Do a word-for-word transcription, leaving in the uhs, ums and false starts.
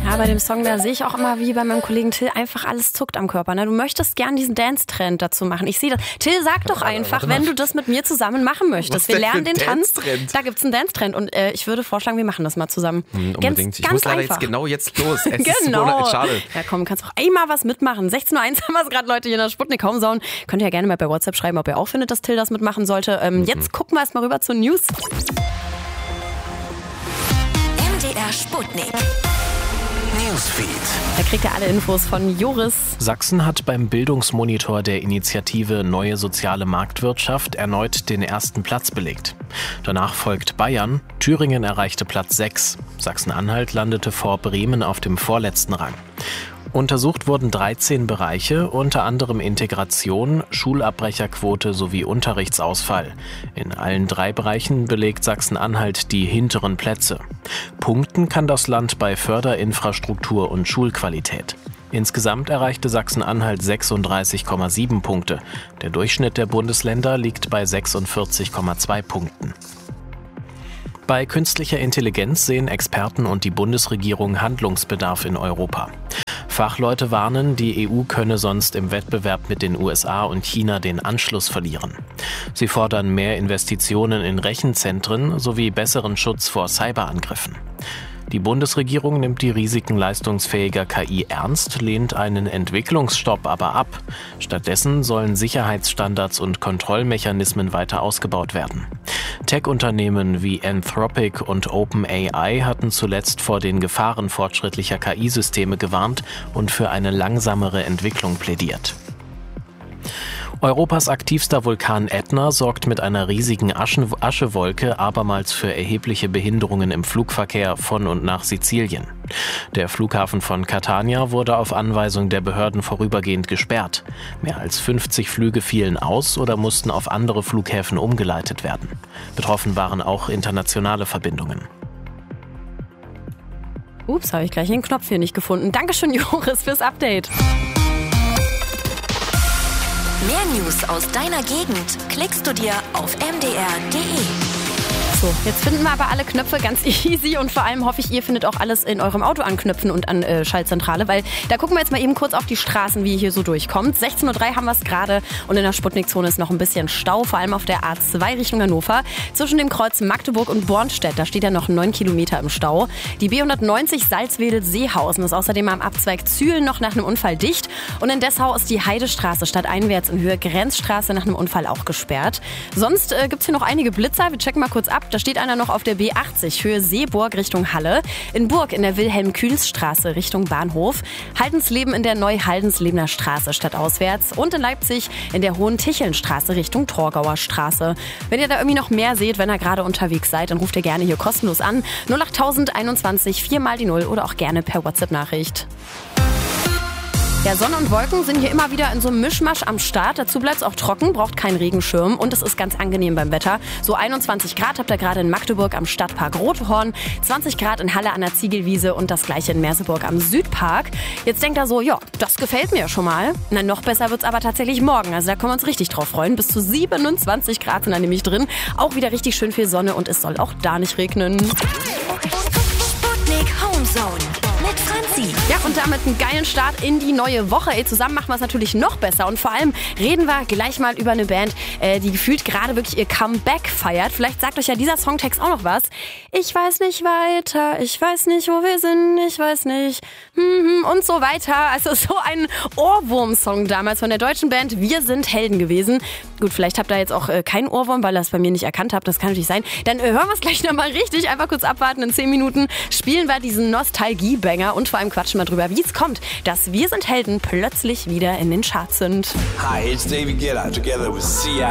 Ja, bei dem Song, da sehe ich auch immer, wie bei meinem Kollegen Till, einfach alles zuckt am Körper. Ne? Du möchtest gern diesen Dance-Trend dazu machen. Ich sehe das. Till, sag doch einfach, wenn du das mit mir zusammen machen möchtest. Wir lernen den Tanz. Da gibt's einen Dance-Trend. Und äh, ich würde vorschlagen, wir machen das mal zusammen. Hm, unbedingt. Ganz, ich ganz muss leider einfach. jetzt genau jetzt los. Es genau. ist so schade. Ja komm, kannst auch einmal was mitmachen. sechzehn Uhr eins haben wir es gerade, Leute, hier in der Sputnik Homezone. Könnt ihr ja gerne mal bei WhatsApp schreiben, ob ihr auch findet, dass Till das mitmachen sollte. Ähm, mhm. Jetzt gucken wir erstmal rüber zur News. M D R Sputnik. Newsfeed. Da kriegt ihr alle Infos von Joris. Sachsen hat beim Bildungsmonitor der Initiative Neue Soziale Marktwirtschaft erneut den ersten Platz belegt. Danach folgt Bayern, Thüringen erreichte Platz sechs. Sachsen-Anhalt landete vor Bremen auf dem vorletzten Rang. Untersucht wurden dreizehn Bereiche, unter anderem Integration, Schulabbrecherquote sowie Unterrichtsausfall. In allen drei Bereichen belegt Sachsen-Anhalt die hinteren Plätze. Punkten kann das Land bei Förderinfrastruktur und Schulqualität. Insgesamt erreichte Sachsen-Anhalt sechsunddreißig Komma sieben Punkte. Der Durchschnitt der Bundesländer liegt bei sechsundvierzig Komma zwei Punkten. Bei künstlicher Intelligenz sehen Experten und die Bundesregierung Handlungsbedarf in Europa. Fachleute warnen, die E U könne sonst im Wettbewerb mit den U S A und China den Anschluss verlieren. Sie fordern mehr Investitionen in Rechenzentren sowie besseren Schutz vor Cyberangriffen. Die Bundesregierung nimmt die Risiken leistungsfähiger K I ernst, lehnt einen Entwicklungsstopp aber ab. Stattdessen sollen Sicherheitsstandards und Kontrollmechanismen weiter ausgebaut werden. Tech-Unternehmen wie Anthropic und OpenAI hatten zuletzt vor den Gefahren fortschrittlicher K I-Systeme gewarnt und für eine langsamere Entwicklung plädiert. Europas aktivster Vulkan Ätna sorgt mit einer riesigen Aschen- Aschewolke abermals für erhebliche Behinderungen im Flugverkehr von und nach Sizilien. Der Flughafen von Catania wurde auf Anweisung der Behörden vorübergehend gesperrt. Mehr als fünfzig Flüge fielen aus oder mussten auf andere Flughäfen umgeleitet werden. Betroffen waren auch internationale Verbindungen. Ups, habe ich gleich den Knopf hier nicht gefunden. Dankeschön, Joris, fürs Update. Mehr News aus deiner Gegend klickst du dir auf m d r punkt d e. So, jetzt finden wir aber alle Knöpfe ganz easy und vor allem hoffe ich, ihr findet auch alles in eurem Auto an Knöpfen und an äh, Schaltzentrale, weil da gucken wir jetzt mal eben kurz auf die Straßen, wie ihr hier so durchkommt. sechzehn Uhr drei haben wir es gerade und in der Sputnik-Zone ist noch ein bisschen Stau, vor allem auf der A zwei Richtung Hannover. Zwischen dem Kreuz Magdeburg und Bornstedt, da steht ja noch neun Kilometer im Stau. Die B hundertneunzig Salzwedel-Seehausen ist außerdem am Abzweig Zühl noch nach einem Unfall dicht und in Dessau ist die Heidestraße stadteinwärts in Höhe Grenzstraße nach einem Unfall auch gesperrt. Sonst äh, gibt es hier noch einige Blitzer, wir checken mal kurz ab. Da steht einer noch auf der B achtzig, Höhe Seeburg Richtung Halle. In Burg in der Wilhelm-Kühls-Straße Richtung Bahnhof. Haldensleben in der Neu-Haldenslebener Straße stadtauswärts. Und in Leipzig in der Hohen-Ticheln-Straße Richtung Torgauer Straße. Wenn ihr da irgendwie noch mehr seht, wenn ihr gerade unterwegs seid, dann ruft ihr gerne hier kostenlos an. null acht einundzwanzig, vier mal die null oder auch gerne per WhatsApp-Nachricht. Ja, Sonne und Wolken sind hier immer wieder in so einem Mischmasch am Start. Dazu bleibt es auch trocken, braucht keinen Regenschirm und es ist ganz angenehm beim Wetter. So einundzwanzig Grad habt ihr gerade in Magdeburg am Stadtpark Rothorn, zwanzig Grad in Halle an der Ziegelwiese und das gleiche in Merseburg am Südpark. Jetzt denkt ihr so, ja, das gefällt mir schon mal. Na, noch besser wird's aber tatsächlich morgen. Also da können wir uns richtig drauf freuen. Bis zu siebenundzwanzig Grad sind da nämlich drin. Auch wieder richtig schön viel Sonne und es soll auch da nicht regnen. Sputnik Homezone mit Franzi. Ja, und damit einen geilen Start in die neue Woche. Ey, zusammen machen wir es natürlich noch besser. Und vor allem reden wir gleich mal über eine Band, äh, die gefühlt gerade wirklich ihr Comeback feiert. Vielleicht sagt euch ja dieser Songtext auch noch was. Ich weiß nicht weiter, ich weiß nicht, wo wir sind, ich weiß nicht, hm, hm, und so weiter. Also so ein Ohrwurm-Song damals von der deutschen Band Wir sind Helden gewesen. Gut, vielleicht habt ihr jetzt auch äh, keinen Ohrwurm, weil ihr es bei mir nicht erkannt habt. Das kann natürlich sein. Dann äh, hören wir es gleich nochmal richtig. Einfach kurz abwarten. In zehn Minuten spielen wir diesen Nostalgie-Banger und vor allem quatschen wir drüber, wie es kommt, dass Wir sind Helden plötzlich wieder in den Charts sind. Hi, it's David Guetta together with C I